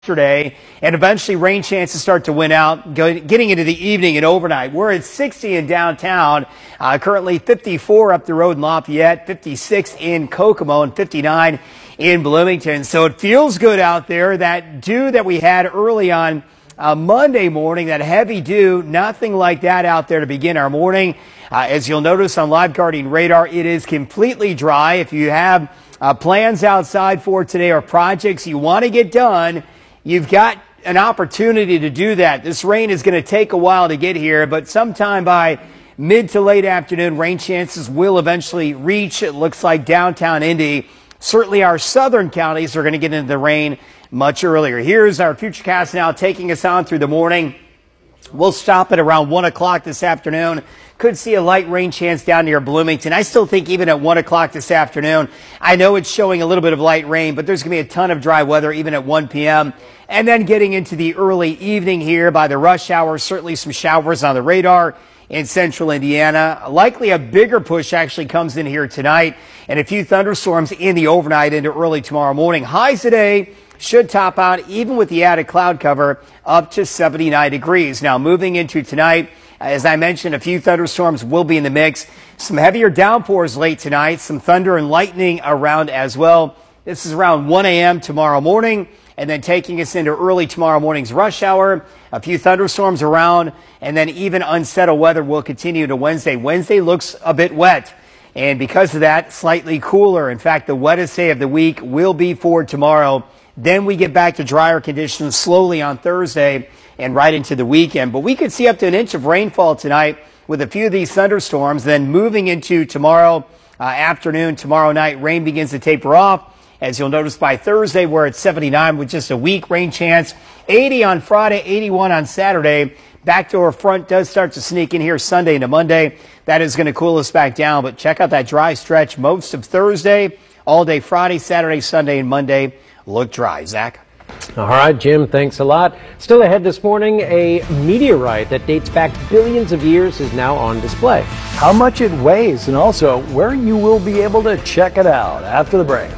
yesterday, and eventually rain chances start to win out, getting into the evening and overnight. We're at 60 in downtown, currently 54 up the road in Lafayette, 56 in Kokomo, and 59 in Bloomington. So it feels good out there. That dew that we had early on Monday morning, that heavy dew, nothing like that out there to begin our morning. As you'll notice on Live Guardian radar, it is completely dry. If you have plans outside for today or projects you want to get done, you've got an opportunity to do that. This rain is going to take a while to get here, but sometime by mid to late afternoon, rain chances will eventually reach, it looks like, downtown Indy. Certainly our southern counties are going to get into the rain much earlier. Here's our Futurecast now taking us on through the morning. We'll stop at around 1 o'clock this afternoon. Could see a light rain chance down near Bloomington. I still think even at 1 o'clock this afternoon, I know it's showing a little bit of light rain, but there's going to be a ton of dry weather even at 1 p.m. And then getting into the early evening here by the rush hour, certainly some showers on the radar in central Indiana. Likely a bigger push actually comes in here tonight, and a few thunderstorms in the overnight into early tomorrow morning. Highs today should top out, even with the added cloud cover, up to 79 degrees. Now moving into tonight, as I mentioned, a few thunderstorms will be in the mix. Some heavier downpours late tonight, some thunder and lightning around as well. This is around 1 a.m. tomorrow morning, and then taking us into early tomorrow morning's rush hour. A few thunderstorms around, and then even unsettled weather will continue to Wednesday. Wednesday looks a bit wet, and because of that, slightly cooler. In fact, the wettest day of the week will be for tomorrow. Then we get back to drier conditions slowly on Thursday and right into the weekend. But we could see up to an inch of rainfall tonight with a few of these thunderstorms. Then moving into tomorrow afternoon, tomorrow night, rain begins to taper off. As you'll notice by Thursday, we're at 79 with just a weak rain chance. 80 on Friday, 81 on Saturday. Backdoor front does start to sneak in here Sunday into Monday. That is going to cool us back down. But check out that dry stretch most of Thursday, all day Friday, Saturday, Sunday, and Monday. Look dry. Zach? All right, Jim, thanks a lot. Still ahead this morning, a meteorite that dates back billions of years is now on display. How much it weighs, and also where you will be able to check it out after the break.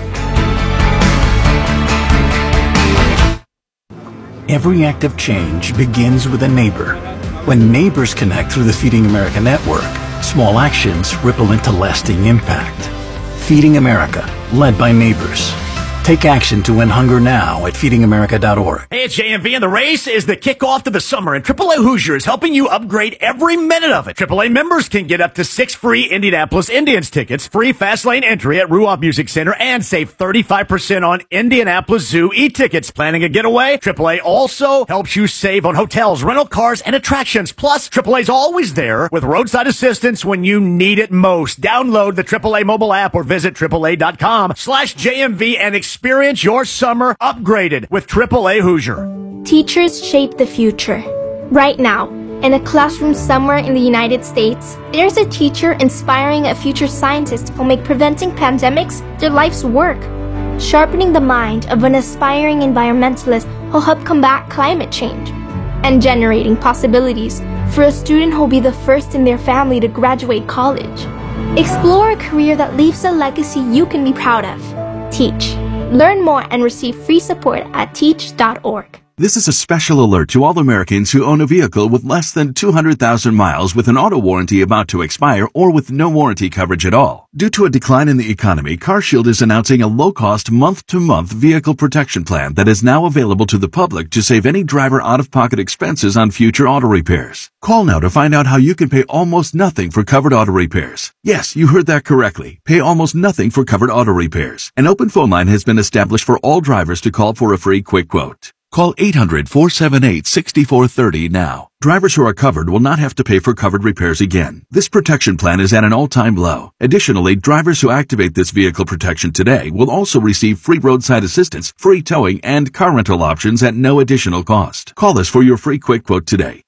Every act of change begins with a neighbor. When neighbors connect through the Feeding America network, small actions ripple into lasting impact. Feeding America, led by neighbors. Take action to end hunger now at feedingamerica.org. Hey, it's JMV, and the race is the kickoff to the summer, and AAA Hoosier is helping you upgrade every minute of it. AAA members can get up to 6 free Indianapolis Indians tickets, free fast lane entry at Ruoff Music Center, and save 35% on Indianapolis Zoo e-tickets. Planning a getaway? AAA also helps you save on hotels, rental cars, and attractions. Plus, AAA's always there with roadside assistance when you need it most. Download the AAA mobile app or visit AAA.com/JMV and experience your summer upgraded with AAA Hoosier. Teachers shape the future. Right now, in a classroom somewhere in the United States, there's a teacher inspiring a future scientist who'll make preventing pandemics their life's work. Sharpening the mind of an aspiring environmentalist who'll help combat climate change. And generating possibilities for a student who'll be the first in their family to graduate college. Explore a career that leaves a legacy you can be proud of. Teach. Learn more and receive free support at teach.org. This is a special alert to all Americans who own a vehicle with less than 200,000 miles with an auto warranty about to expire or with no warranty coverage at all. Due to a decline in the economy, CarShield is announcing a low-cost month-to-month vehicle protection plan that is now available to the public to save any driver out-of-pocket expenses on future auto repairs. Call now to find out how you can pay almost nothing for covered auto repairs. Yes, you heard that correctly. Pay almost nothing for covered auto repairs. An open phone line has been established for all drivers to call for a free quick quote. Call 800-478-6430 now. Drivers who are covered will not have to pay for covered repairs again. This protection plan is at an all-time low. Additionally, drivers who activate this vehicle protection today will also receive free roadside assistance, free towing, and car rental options at no additional cost. Call us for your free quick quote today.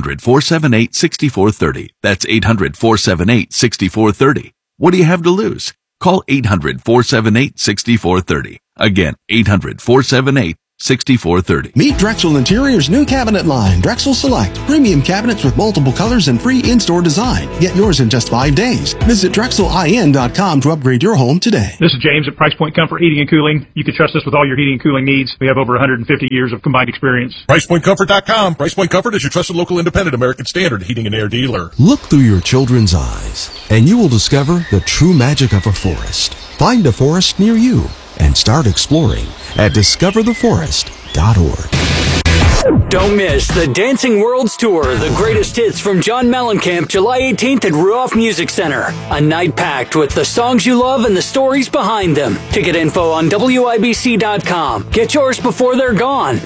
800-478-6430. That's 800-478-6430. What do you have to lose? Call 800-478-6430. Again, 800-478-6430. 6430. Meet Drexel Interior's new cabinet line, Drexel Select. Premium cabinets with multiple colors and free in-store design. Get yours in just 5 days. Visit DrexelIN.com to upgrade your home today. This is James at Price Point Comfort Heating and Cooling. You can trust us with all your heating and cooling needs. We have over 150 years of combined experience. PricePointComfort.com. Price Point Comfort is your trusted local independent American Standard heating and air dealer. Look through your children's eyes, and you will discover the true magic of a forest. Find a forest near you and start exploring at discovertheforest.org. Don't miss the Dancing Worlds Tour, the greatest hits from John Mellencamp, July 18th at Ruoff Music Center. A night packed with the songs you love and the stories behind them. Ticket info on WIBC.com. Get yours before they're gone.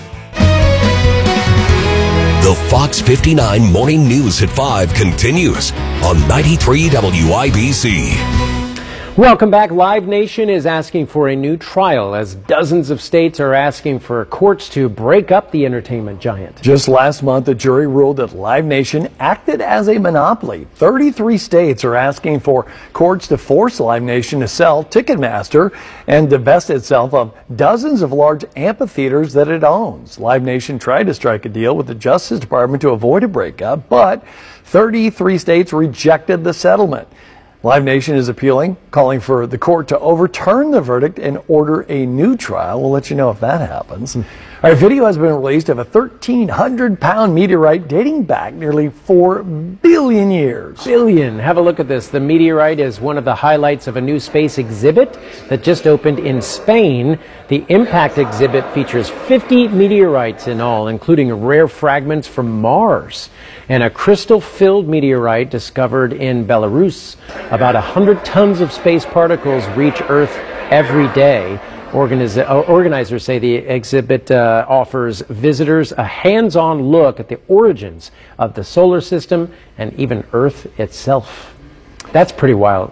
The Fox 59 Morning News at 5 continues on 93 WIBC. Welcome back. Live Nation is asking for a new trial as dozens of states are asking for courts to break up the entertainment giant. Just last month, a jury ruled that Live Nation acted as a monopoly. 33 states are asking for courts to force Live Nation to sell Ticketmaster and divest itself of dozens of large amphitheaters that it owns. Live Nation tried to strike a deal with the Justice Department to avoid a breakup, but 33 states rejected the settlement. Live Nation is appealing, calling for the court to overturn the verdict and order a new trial. We'll let you know if that happens. A video has been released of a 1,300-pound meteorite dating back nearly 4 billion years. Have a look at this. The meteorite is one of the highlights of a new space exhibit that just opened in Spain. The impact exhibit features 50 meteorites in all, including rare fragments from Mars and a crystal-filled meteorite discovered in Belarus. About 100 tons of space particles reach Earth every day. Organizers say the exhibit offers visitors a hands-on look at the origins of the solar system and even Earth itself. That's pretty wild.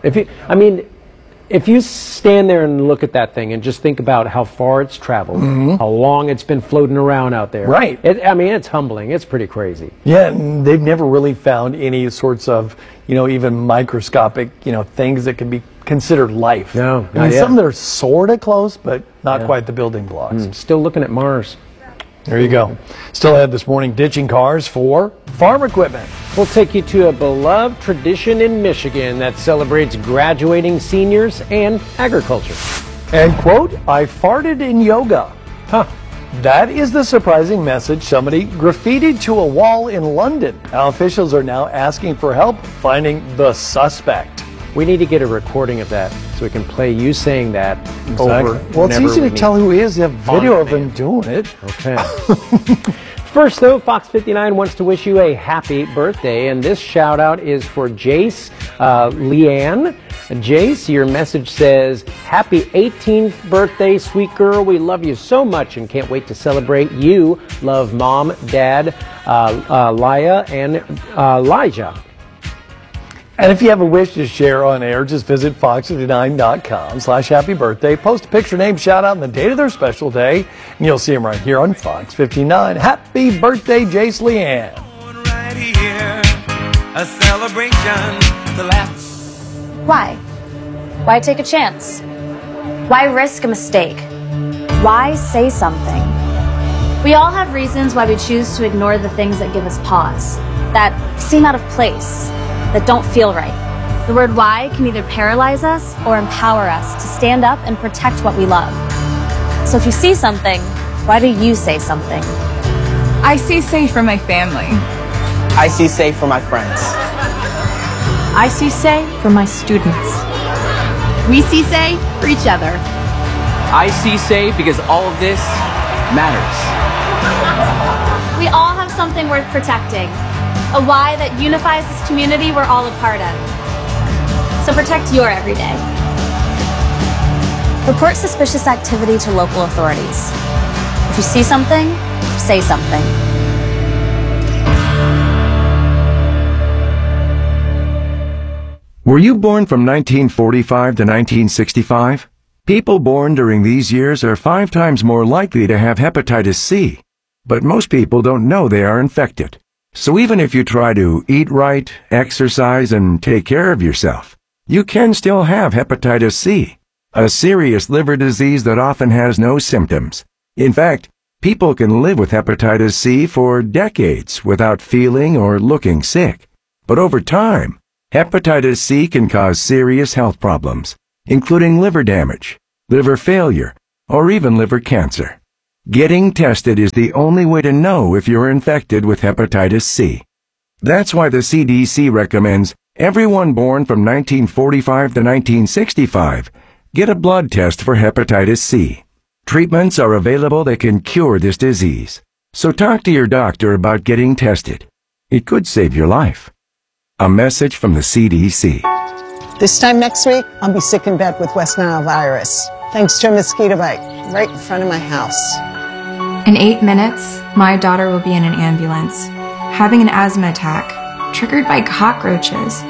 If you stand there and look at that thing and just think about how far it's traveled, how long it's been floating around out there. Right. It's humbling. It's pretty crazy. Yeah, and they've never really found any sorts of, even microscopic, things that can be considered life. No, some that are sort of close, but not quite the building blocks. Still looking at Mars. There you go. Still ahead this morning, ditching cars for farm equipment. We'll take you to a beloved tradition in Michigan that celebrates graduating seniors and agriculture. And quote, I farted in yoga. That is the surprising message somebody graffitied to a wall in London. Now officials are now asking for help finding the suspect. We need to get a recording of that so we can play you saying that over. Well, it's easy to tell who he is. You have video of him doing it. Okay. First, though, Fox 59 wants to wish you a happy birthday, and this shout-out is for Jace Leanne. Jace, your message says, happy 18th birthday, sweet girl. We love you so much and can't wait to celebrate you. Love Mom, Dad, Laya, and Elijah. And if you have a wish to share on air, just visit fox59.com/happy birthday. Post a picture, name, shout out, and the date of their special day, and you'll see them right here on Fox 59. Happy birthday, Jace Leanne. Right here, a celebration to last. Why? Why take a chance? Why risk a mistake? Why say something? We all have reasons why we choose to ignore the things that give us pause, that seem out of place, that don't feel right. The word why can either paralyze us or empower us to stand up and protect what we love. So if you see something, why do you say something? I see safe for my family. I see safe for my friends. I see say for my students. We see say for each other. I see say because all of this matters. We all have something worth protecting. A why that unifies this community we're all a part of. So protect your everyday. Report suspicious activity to local authorities. If you see something, say something. Were you born from 1945 to 1965? People born during these years are 5 times more likely to have hepatitis C. But most people don't know they are infected. So even if you try to eat right, exercise, and take care of yourself, you can still have hepatitis C, a serious liver disease that often has no symptoms. In fact, People can live with hepatitis C for decades without feeling or looking sick. But over time, hepatitis C can cause serious health problems, including liver damage, liver failure, or even liver cancer. Getting tested is the only way to know if you're infected with hepatitis C. That's why the CDC recommends everyone born from 1945 to 1965 get a blood test for hepatitis C. Treatments are available that can cure this disease. So talk to your doctor about getting tested. It could save your life. A message from the CDC. This time next week, I'll be sick in bed with West Nile virus, thanks to a mosquito bite right in front of my house. In 8 minutes, my daughter will be in an ambulance, having an asthma attack, triggered by cockroaches.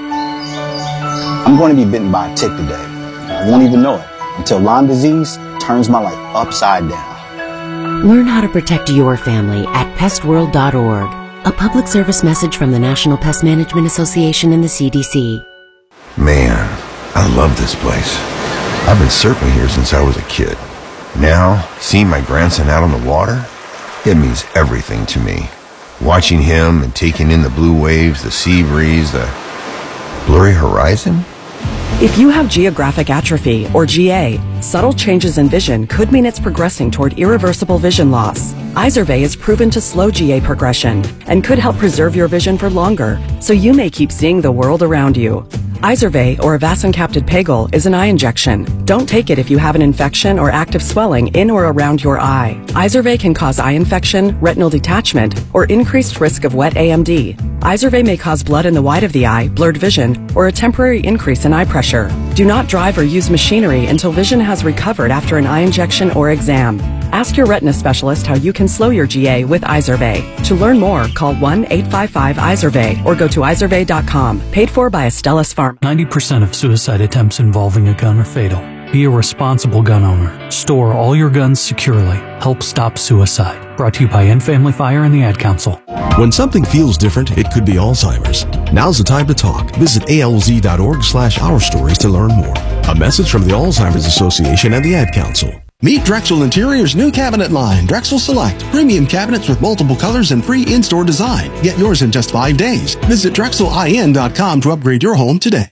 I'm going to be bitten by a tick today. I won't even know it until Lyme disease turns my life upside down. Learn how to protect your family at pestworld.org. A public service message from the National Pest Management Association and the CDC. Man, I love this place. I've been surfing here since I was a kid. Now, seeing my grandson out on the water, it means everything to me. Watching him and taking in the blue waves, the sea breeze, the blurry horizon. If you have geographic atrophy, or GA, subtle changes in vision could mean it's progressing toward irreversible vision loss. Izervay is proven to slow GA progression and could help preserve your vision for longer, so you may keep seeing the world around you. Izervay, or avacincaptad pegol, is an eye injection. Don't take it if you have an infection or active swelling in or around your eye. Izervay can cause eye infection, retinal detachment, or increased risk of wet AMD. Izervay may cause blood in the white of the eye, blurred vision, or a temporary increase in eye pressure. Do not drive or use machinery until vision has recovered after an eye injection or exam. Ask your retina specialist how you can slow your GA with Izervay. To learn more, call 1-855-IZERVAY or go to izervay.com. Paid for by Astellas Pharma. 90% of suicide attempts involving a gun are fatal. Be a responsible gun owner. Store all your guns securely. Help stop suicide. Brought to you by End Family Fire and the Ad Council. When something feels different, it could be Alzheimer's. Now's the time to talk. Visit alz.org/ourstories to learn more. A message from the Alzheimer's Association and the Ad Council. Meet Drexel Interior's new cabinet line, Drexel Select. Premium cabinets with multiple colors and free in-store design. Get yours in just 5 days. Visit DrexelIN.com to upgrade your home today.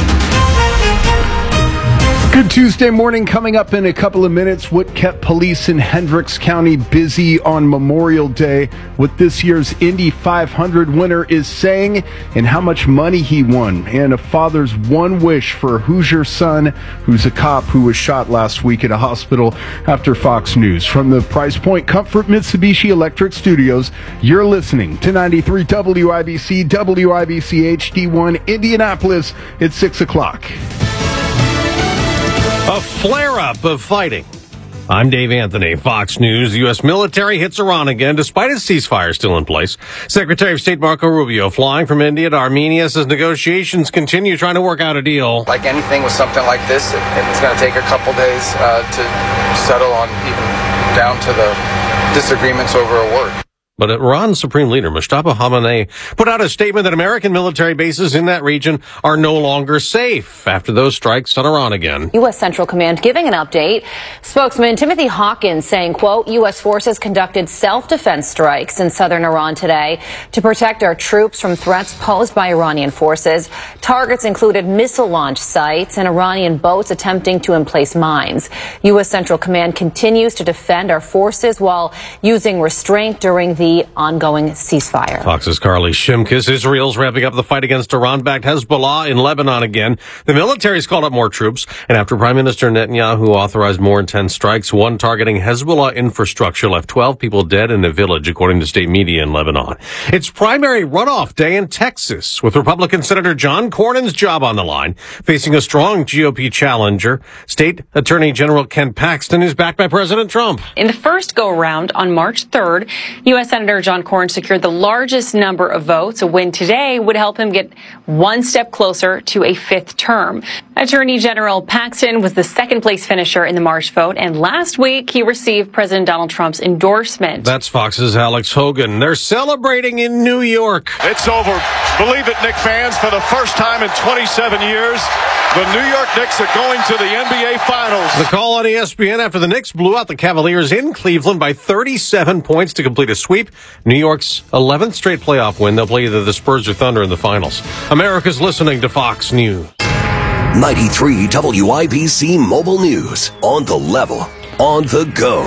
Good Tuesday morning. Coming up in a couple of minutes, what kept police in Hendricks County busy on Memorial Day, what this year's Indy 500 winner is saying, and how much money he won, and a father's one wish for a Hoosier son who's a cop who was shot last week at a hospital after Fox News. From the Price Point Comfort Mitsubishi Electric Studios, you're listening to 93 WIBC, WIBC HD1 Indianapolis at 6 o'clock. A flare-up of fighting. I'm Dave Anthony, Fox News. The U.S. military hits Iran again, despite its ceasefire still in place. Secretary of State Marco Rubio flying from India to Armenia says negotiations continue trying to work out a deal. Like anything with something like this, it's going to take a couple days to settle on, even down to the disagreements over a word. But Iran's Supreme Leader, Mustafa Khamenei, put out a statement that American military bases in that region are no longer safe after those strikes on Iran again. U.S. Central Command giving an update. Spokesman Timothy Hawkins saying, quote, U.S. forces conducted self-defense strikes in southern Iran today to protect our troops from threats posed by Iranian forces. Targets included missile launch sites and Iranian boats attempting to emplace mines. U.S. Central Command continues to defend our forces while using restraint during the ongoing ceasefire. Fox's Carly Shimkus. Israel's ramping up the fight against Iran-backed Hezbollah in Lebanon again. The military's called up more troops, and after Prime Minister Netanyahu authorized more intense strikes, one targeting Hezbollah infrastructure left 12 people dead in a village, according to state media in Lebanon. It's primary runoff day in Texas, with Republican Senator John Cornyn's job on the line, facing a strong GOP challenger. State Attorney General Ken Paxton is backed by President Trump. In the first go-around on March 3rd, U.S. Senator John Cornyn secured the largest number of votes. A win today would help him get one step closer to a fifth term. Attorney General Paxton was the second-place finisher in the March vote, and last week he received President Donald Trump's endorsement. That's Fox's Alex Hogan. They're celebrating in New York. It's over. Believe it, Knicks fans, for the first time in 27 years. The New York Knicks are going to the NBA Finals. The call on ESPN after the Knicks blew out the Cavaliers in Cleveland by 37 points to complete a sweep. New York's 11th straight playoff win. They'll play either the Spurs or Thunder in the finals. America's listening to Fox News. 93 WIBC Mobile News. On the level. On the go.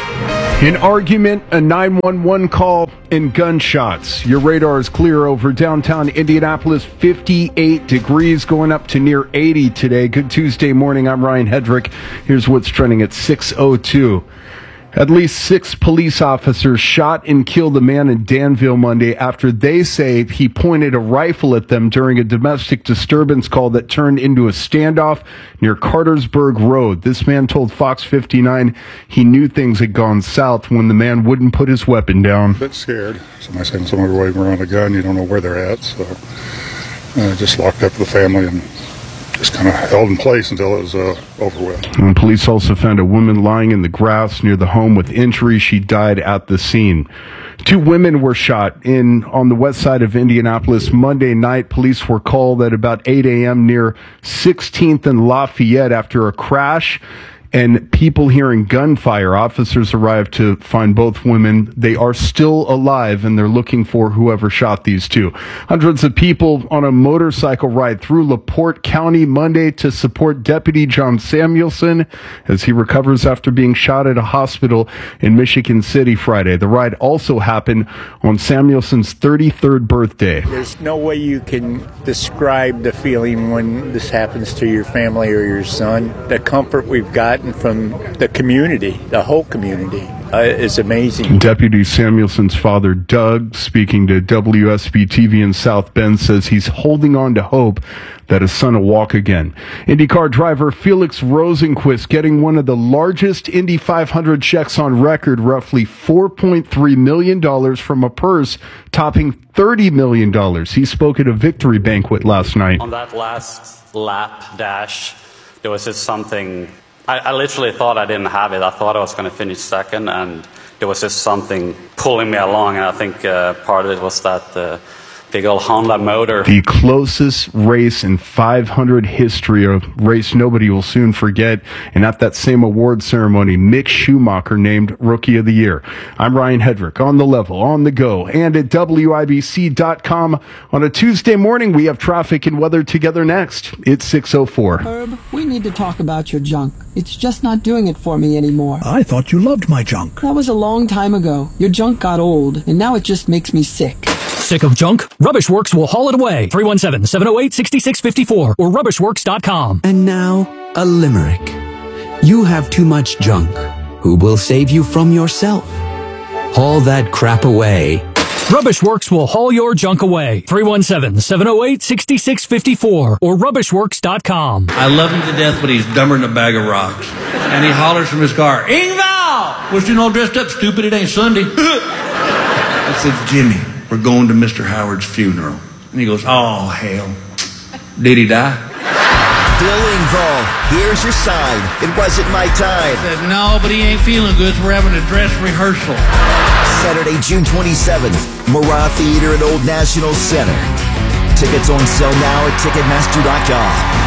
An argument, a 911 call, and gunshots. Your radar is clear over downtown Indianapolis. 58 degrees, going up to near 80 today. Good Tuesday morning. I'm Ryan Hedrick. Here's what's trending at 6:02. At least 6 police officers shot and killed a man in Danville Monday after they say he pointed a rifle at them during a domestic disturbance call that turned into a standoff near Cartersburg Road. This man told Fox 59 he knew things had gone south when the man wouldn't put his weapon down. A bit scared. Somebody saying somebody waving around a gun, you don't know where they're at, so just locked up the family and just kind of held in place until it was over with. And police also found a woman lying in the grass near the home with injuries. She died at the scene. 2 women were shot on the west side of Indianapolis Monday night. Police were called at about 8 a.m. near 16th and Lafayette after a crash and people hearing gunfire. Officers arrived to find both women. They are still alive, and they're looking for whoever shot these 2. Hundreds of people on a motorcycle ride through LaPorte County Monday to support Deputy John Samuelson as he recovers after being shot at a hospital in Michigan City Friday. The ride also happened on Samuelson's 33rd birthday. There's no way you can describe the feeling when this happens to your family or your son. The comfort we've gotten from the community, the whole community, is amazing. Deputy Samuelson's father, Doug, speaking to WSB-TV in South Bend, says he's holding on to hope that his son will walk again. IndyCar driver Felix Rosenqvist getting one of the largest Indy 500 checks on record, roughly $4.3 million from a purse topping $30 million. He spoke at a victory banquet last night. On that last lap dash, there was just something. I literally thought I didn't have it. I thought I was going to finish second, and there was just something pulling me along, and I think part of it was that big old Honda motor. The closest race in 500 history, a race nobody will soon forget. And at that same award ceremony, Mick Schumacher named Rookie of the Year. I'm Ryan Hedrick, on the level, on the go, and at WIBC.com. On a Tuesday morning, we have traffic and weather together next. It's 6:04. Herb, we need to talk about your junk. It's just not doing it for me anymore. I thought you loved my junk. That was a long time ago. Your junk got old, and now it just makes me sick. Sick of junk? Rubbish Works will haul it away. 317-708-6654 or rubbishworks.com. And now, a limerick. You have too much junk. Who will save you from yourself? Haul that crap away. Rubbish Works will haul your junk away. 317-708-6654 or rubbishworks.com. I love him to death, but he's dumber than a bag of rocks. And he hollers from his car, Ingval! Was you all dressed up, stupid? It ain't Sunday. I said, Jimmy, we're going to Mr. Howard's funeral. And he goes, oh, hell. Did he die? Bill Engvall, here's your sign. It wasn't my time. I said, no, but he ain't feeling good, so we're having a dress rehearsal. Saturday, June 27th, Murat Theater at Old National Center. Tickets on sale now at Ticketmaster.com.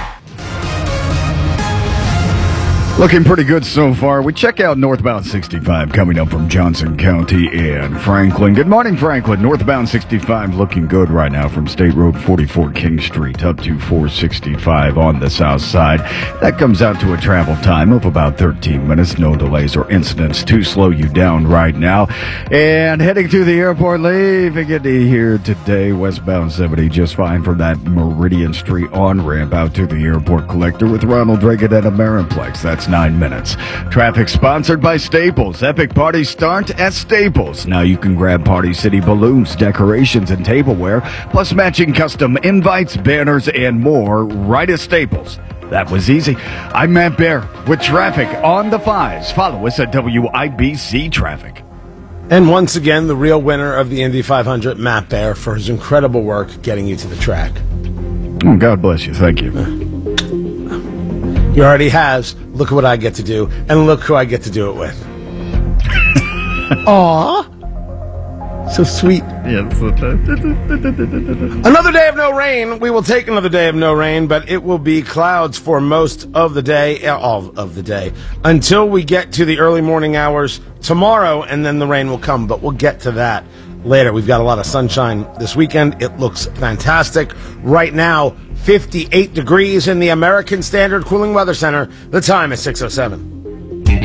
Looking pretty good so far. We check out northbound 65 coming up from Johnson County and Franklin. Good morning, Franklin. Northbound 65 looking good right now from State Road 44 King Street up to 465 on the south side. That comes out to a travel time of about 13 minutes. No delays or incidents to slow you down right now. And heading to the airport, leaving it here today, westbound 70 just fine from that Meridian Street on-ramp out to the airport collector with Ronald Reagan and Ameriplex. That's 9 minutes. Traffic sponsored by Staples. Epic parties start at Staples. Now you can grab Party City balloons, decorations, and tableware, plus matching custom invites, banners, and more right at Staples. That was easy. I'm Matt Bear with traffic on the 5s. Follow us at WIBC Traffic. And once again, the real winner of the Indy 500, Matt Bear, for his incredible work getting you to the track. Oh, God bless you. Thank you. He already has. Look at what I get to do, and look who I get to do it with. Aw. So sweet. Yeah. Another day of no rain. We will take another day of no rain, but it will be clouds for most of the day, all of the day, until we get to the early morning hours tomorrow, and then the rain will come. But we'll get to that later. We've got a lot of sunshine this weekend. It looks fantastic. Right now, 58 degrees in the American Standard Cooling Weather Center. The time is 6:07.